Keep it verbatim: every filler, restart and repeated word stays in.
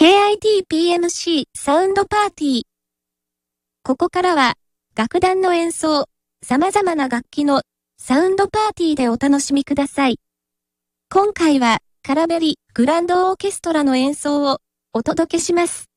ケーアイティーピーエムシー サウンドパーティー。ここからは、楽団の演奏、様々な楽器のサウンドパーティーでお楽しみください。今回は、カラベリグランドオーケストラの演奏をお届けします。